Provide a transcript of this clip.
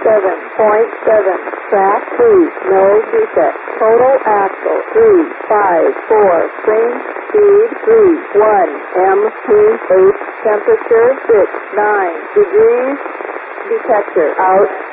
Track 2, no defect. Total axle 354. Spring speed 3. MPH temperature 69 degrees. Detector out.